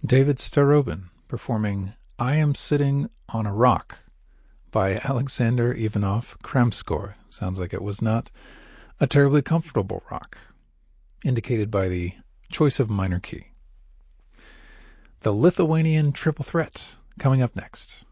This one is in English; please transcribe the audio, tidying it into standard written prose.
David Starobin performing I Am Sitting on a Rock by Alexander Ivanov Kremskor. Sounds like it was not a terribly comfortable rock, indicated by the choice of minor key. The Lithuanian Triple Threat coming up next.